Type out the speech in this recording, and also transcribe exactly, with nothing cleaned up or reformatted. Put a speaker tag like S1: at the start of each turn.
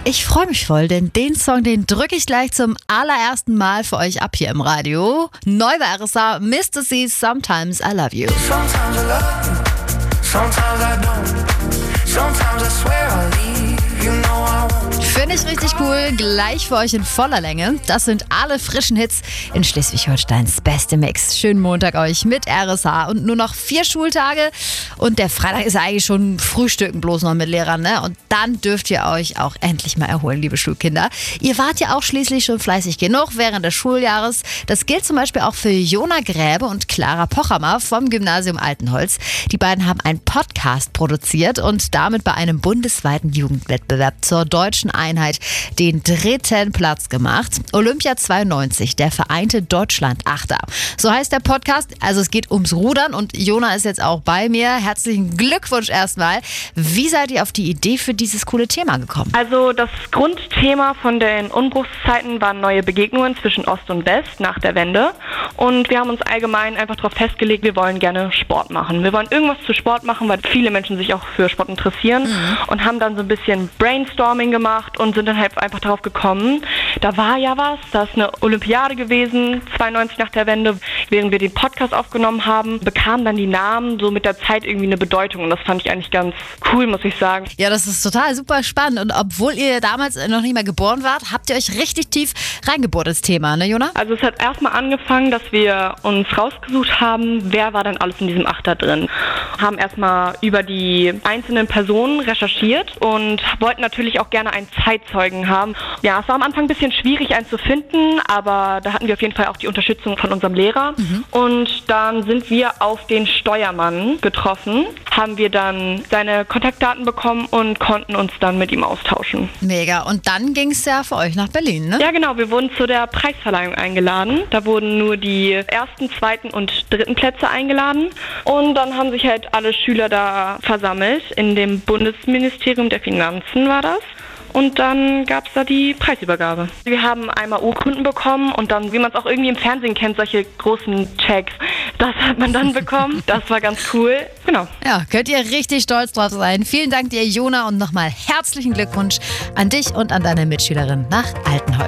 S1: Ich freue mich voll, denn den Song, den drücke ich gleich zum allerersten Mal für euch ab hier im Radio. Neu bei R S A, Mister C, Sometimes I Love You.
S2: Sometimes I love you, sometimes I don't. Sometimes I swear I'll leave, you know I won't.
S1: Finde ich richtig cool, gleich für euch in voller Länge. Das sind alle frischen Hits in Schleswig-Holsteins beste Mix. Schönen Montag euch mit R S A und nur noch vier Schultage. Und der Freitag ist eigentlich schon Frühstücken bloß noch mit Lehrern, ne? Und dann dürft ihr euch auch endlich mal erholen, liebe Schulkinder. Ihr wart ja auch schließlich schon fleißig genug während des Schuljahres. Das gilt zum Beispiel auch für Jona Gräbe und Clara Pochhammer vom Gymnasium Altenholz. Die beiden haben einen Podcast produziert und damit bei einem bundesweiten Jugendwettbewerb zur deutschen Einheit den dritten Platz gemacht. Olympia zweiundneunzig, der vereinte Deutschland-Achter. So heißt der Podcast. Also es geht ums Rudern und Jona ist jetzt auch bei mir. Herzlichen Glückwunsch erstmal. Wie seid ihr auf die Idee für dieses coole Thema gekommen?
S3: Also das Grundthema von den Umbruchszeiten waren neue Begegnungen zwischen Ost und West nach der Wende. Und wir haben uns allgemein einfach darauf festgelegt, wir wollen gerne Sport machen. Wir wollen irgendwas zu Sport machen, weil viele Menschen sich auch für Sport interessieren mhm. und haben dann so ein bisschen Brainstorming gemacht und sind dann halt einfach darauf gekommen, da war ja was, da ist eine Olympiade gewesen, zweiundneunzig nach der Wende, während wir den Podcast aufgenommen haben, bekamen dann die Namen so mit der Zeit irgendwie eine Bedeutung und das fand ich eigentlich ganz cool, muss ich sagen.
S1: Ja, das ist total super spannend und obwohl ihr damals noch nicht mehr geboren wart, habt ihr euch richtig tief reingebohrt ins Thema, ne Jona?
S3: Also es hat erstmal angefangen, dass wir uns rausgesucht haben, wer war denn alles in diesem Achter drin. Haben erstmal über die einzelnen Personen recherchiert und wollten natürlich auch gerne einen Zeitzeugen haben. Ja, es war am Anfang ein bisschen schwierig, einen zu finden, aber da hatten wir auf jeden Fall auch die Unterstützung von unserem Lehrer. Mhm. Und dann sind wir auf den Steuermann getroffen, haben wir dann seine Kontaktdaten bekommen und konnten uns dann mit ihm austauschen.
S1: Mega. Und dann ging es ja für euch nach Berlin, ne?
S3: Ja, genau. Wir wurden zu der Preisverleihung eingeladen. Da wurden nur die ersten, zweiten und dritten Plätze eingeladen. Und dann haben sich halt alle Schüler da versammelt. In dem Bundesministerium der Finanzen war das. Und dann gab es da die Preisübergabe. Wir haben einmal Urkunden bekommen und dann, wie man es auch irgendwie im Fernsehen kennt, solche großen Checks. Das hat man dann bekommen. Das war ganz cool. Genau.
S1: Ja, könnt ihr richtig stolz drauf sein. Vielen Dank dir, Jona, und nochmal herzlichen Glückwunsch an dich und an deine Mitschülerin nach Altenholz.